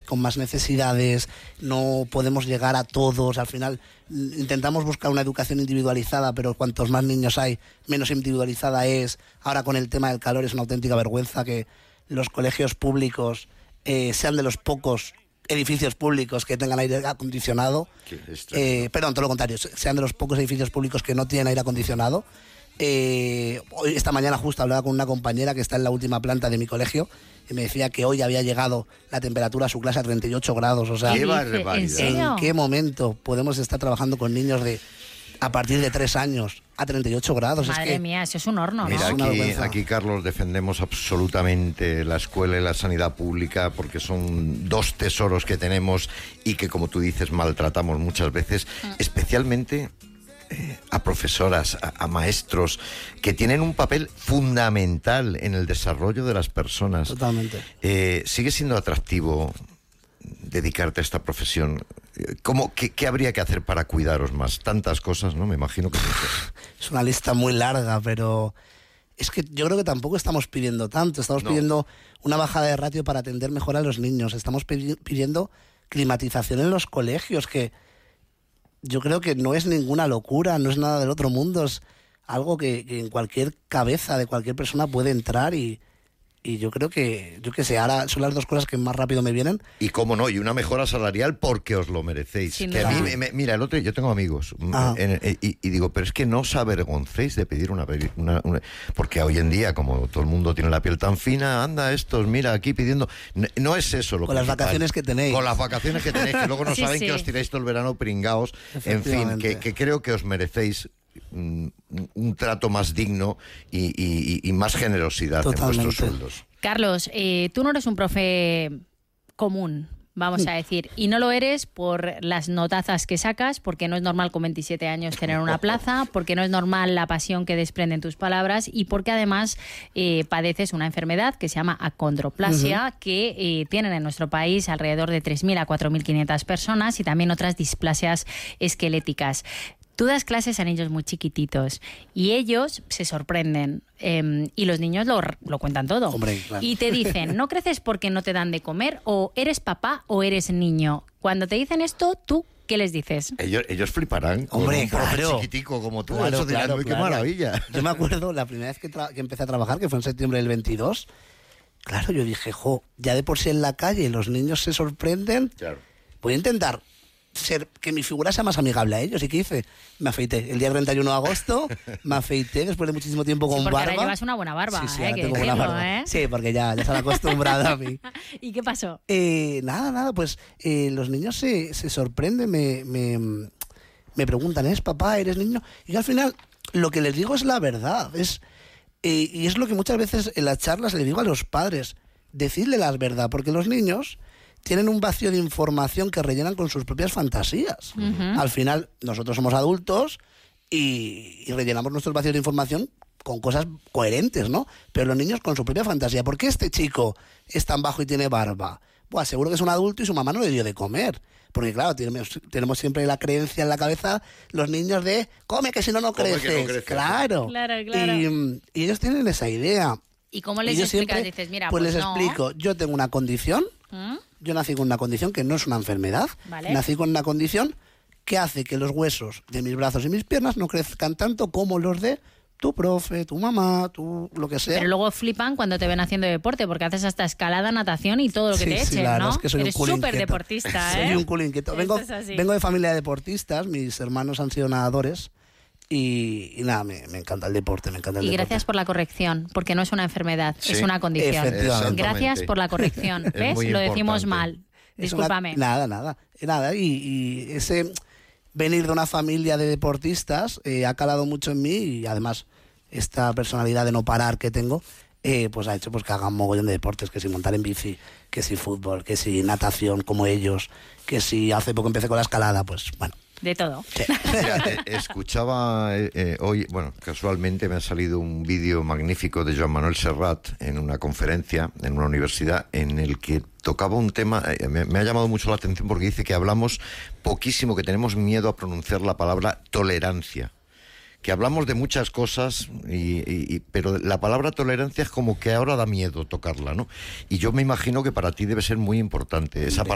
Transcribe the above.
con más necesidades, no podemos llegar a todos. Al final intentamos buscar una educación individualizada, pero cuantos más niños hay, menos individualizada es. Ahora con el tema del calor es una auténtica vergüenza que los colegios públicos sean de los pocos edificios públicos que tengan aire acondicionado. Perdón, todo lo contrario, sean de los pocos edificios públicos que no tienen aire acondicionado. Hoy, esta mañana justo hablaba con una compañera que está en la última planta de mi colegio y me decía que hoy había llegado la temperatura a su clase a 38 grados. O sea, ¡qué barbaridad! ¿En qué momento podemos estar trabajando con niños a partir de 3 años a 38 grados? Madre mía, eso es un horno, ¿no? Mira, aquí, Carlos, defendemos absolutamente la escuela y la sanidad pública porque son dos tesoros que tenemos y que, como tú dices, maltratamos muchas veces, especialmente a profesoras, a maestros que tienen un papel fundamental en el desarrollo de las personas. Totalmente. ¿Sigue siendo atractivo dedicarte a esta profesión? ¿Qué habría que hacer para cuidaros más? Tantas cosas, ¿no? Me imagino que... Es una lista muy larga, pero es que yo creo que tampoco estamos pidiendo tanto. Estamos pidiendo una bajada de ratio para atender mejor a los niños. Estamos pidiendo climatización en los colegios, que yo creo que no es ninguna locura, no es nada del otro mundo. Es algo que en cualquier cabeza de cualquier persona puede entrar y yo creo que, yo qué sé, ahora son las dos cosas que más rápido me vienen. Y cómo no, y una mejora salarial porque os lo merecéis. Que a mí, mira, el otro, yo tengo amigos y digo, pero es que no os avergoncéis de pedir una... Porque hoy en día, como todo el mundo tiene la piel tan fina, anda estos, mira, aquí pidiendo... No es eso lo que... Con las vacaciones que tenéis. Con las vacaciones que tenéis, que luego no saben que os tiráis todo el verano pringaos. En fin, que creo que os merecéis un trato más digno y más generosidad en vuestros sueldos. Carlos, tú no eres un profe común, vamos a decir, y no lo eres por las notazas que sacas, porque no es normal con 27 años tener una plaza, porque no es normal la pasión que desprenden tus palabras y porque además padeces una enfermedad que se llama acondroplasia, que tienen en nuestro país alrededor de 3.000 a 4.500 personas y también otras displasias esqueléticas. Tú das clases a niños muy chiquititos y ellos se sorprenden y los niños lo cuentan todo. Hombre, claro. Y te dicen, no creces porque no te dan de comer, o eres papá o eres niño. Cuando te dicen esto, ¿tú qué les dices? Ellos fliparán. Hombre, con un profe claro. chiquitico como tú. Claro, Eso dirán, claro, uy, qué claro. maravilla. Yo me acuerdo la primera vez que empecé a trabajar, que fue en septiembre del 22. Claro, yo dije, ya de por sí en la calle los niños se sorprenden. Claro. Voy a intentar que mi figura sea más amigable a ellos. ¿Y qué hice? Me afeité el día 31 de agosto, me afeité después de muchísimo tiempo con porque barba. Ahora llevas una buena barba, Sí, que tengo buena decirlo, barba. Sí, porque ya se han acostumbrado a mí. ¿Y qué pasó? Nada, pues los niños se sorprenden, me preguntan, ¿eres papá, eres niño? Y yo al final lo que les digo es la verdad. Y es lo que muchas veces en las charlas le digo a los padres, decidle la verdad, porque los niños tienen un vacío de información que rellenan con sus propias fantasías. Al final, nosotros somos adultos y rellenamos nuestros vacíos de información con cosas coherentes, ¿no? Pero los niños con su propia fantasía. ¿Por qué este chico es tan bajo y tiene barba? Buah, seguro que es un adulto y su mamá no le dio de comer. Porque claro, tenemos siempre la creencia en la cabeza, los niños de, come que si no, no creces. Claro. Y ellos tienen esa idea. ¿Y cómo les explicas? Dices, mira, pues les explico, yo tengo una condición, yo nací con una condición que no es una enfermedad, nací con una condición que hace que los huesos de mis brazos y mis piernas no crezcan tanto como los de tu profe, tu mamá, tu lo que sea. Pero luego flipan cuando te ven haciendo deporte, porque haces hasta escalada, natación y todo lo que te echen, ¿no? Es que soy eres un súper deportista, Soy un culo inquieto. Vengo de familia de deportistas, mis hermanos han sido nadadores. Y nada, me encanta el deporte, Y gracias por la corrección, porque no es una enfermedad, es una condición. Gracias por la corrección, ¿ves? Lo decimos mal, discúlpame. Nada. Y ese venir de una familia de deportistas ha calado mucho en mí y además esta personalidad de no parar que tengo, pues ha hecho pues que hagan mogollón de deportes, que si montar en bici, que si fútbol, que si natación como ellos, que si hace poco empecé con la escalada, pues bueno. De todo. Sí. Mira, escuchaba hoy, bueno, casualmente me ha salido un vídeo magnífico de Joan Manuel Serrat en una conferencia en una universidad en el que tocaba un tema, me ha llamado mucho la atención porque dice que hablamos poquísimo, que tenemos miedo a pronunciar la palabra tolerancia. Que hablamos de muchas cosas, pero la palabra tolerancia es como que ahora da miedo tocarla, ¿no? Y yo me imagino que para ti debe ser muy importante esa palabra.